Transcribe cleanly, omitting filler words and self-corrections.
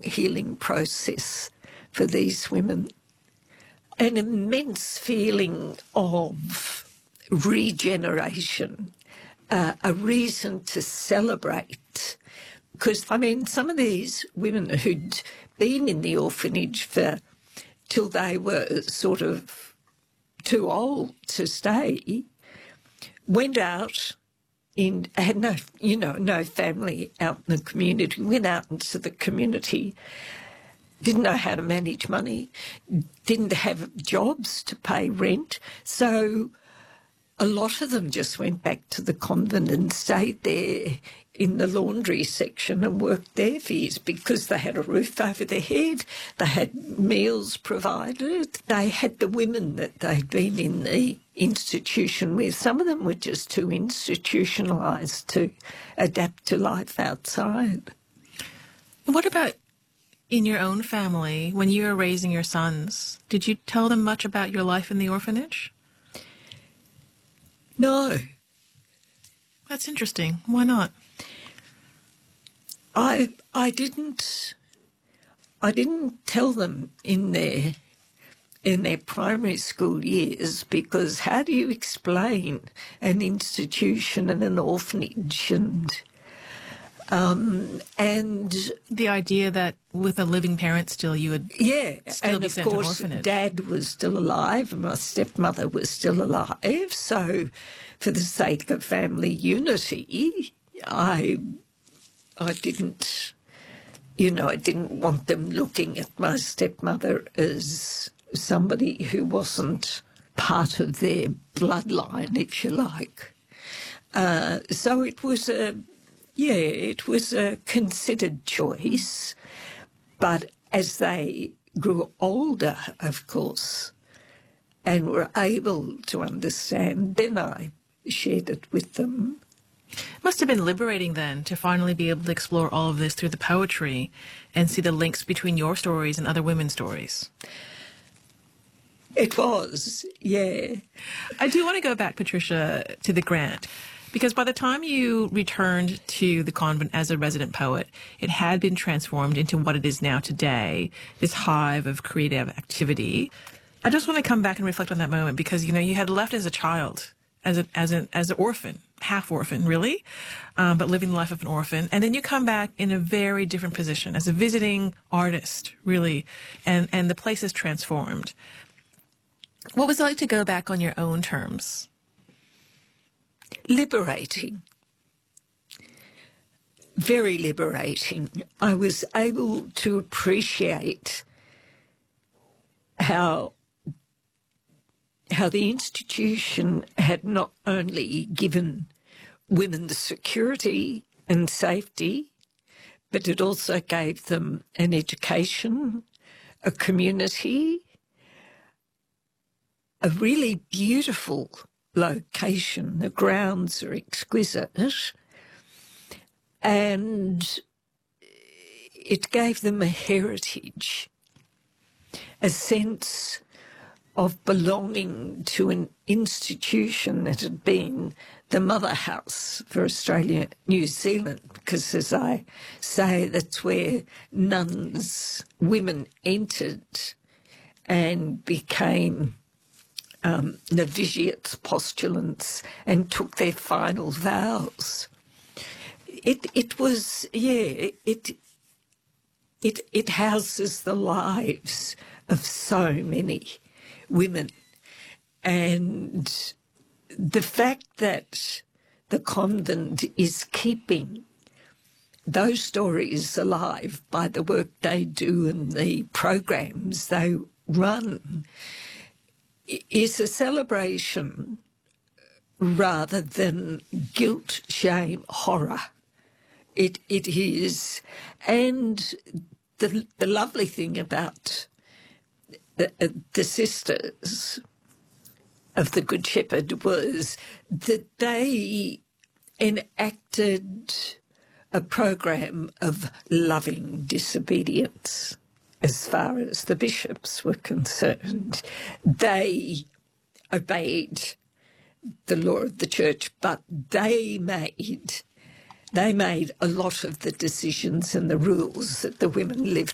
healing process for these women. An immense feeling of regeneration, a reason to celebrate. Because, I mean, some of these women who'd been in the orphanage till they were sort of too old to stay, went out had no family out in the community, went out into the community, didn't know how to manage money, didn't have jobs to pay rent. So a lot of them just went back to the convent and stayed there in the laundry section and worked there for years because they had a roof over their head, they had meals provided, they had the women that they'd been in the institution with. Some of them were just too institutionalised to adapt to life outside. What about in your own family, when you were raising your sons? Did you tell them much about your life in the orphanage? No. That's interesting. Why not? I didn't tell them in their primary school years, because how do you explain an institution and an orphanage and the idea that with a living parent still you would still be sent to an orphanage. And of course Dad was still alive and my stepmother was still alive, so for the sake of family unity I didn't want them looking at my stepmother as somebody who wasn't part of their bloodline, if you like. So it was a considered choice, but as they grew older, of course, and were able to understand, then I shared it with them. It must have been liberating then to finally be able to explore all of this through the poetry and see the links between your stories and other women's stories. It was, yeah. I do want to go back, Patricia, to the grant, because by the time you returned to the convent as a resident poet, it had been transformed into what it is now today, this hive of creative activity. I just want to come back and reflect on that moment because, you had left as a child, as an orphan, half orphan, really, but living the life of an orphan. And then you come back in a very different position as a visiting artist, really, and the place is transformed. What was it like to go back on your own terms? Liberating. Very liberating. I was able to appreciate how the institution had not only given women the security and safety, but it also gave them an education, a community, a really beautiful location. The grounds are exquisite, and it gave them a heritage, a sense of belonging to an institution that had been the mother house for Australia, New Zealand, because, as I say, that's where nuns, women entered and became novitiates, postulants, and took their final vows. It houses the lives of so many women, and the fact that the convent is keeping those stories alive by the work they do and the programs they run is a celebration rather than guilt, shame, horror. It is, and the lovely thing about the sisters of the Good Shepherd was that they enacted a program of loving disobedience as far as the bishops were concerned. They obeyed the law of the church, but they made a lot of the decisions and the rules that the women lived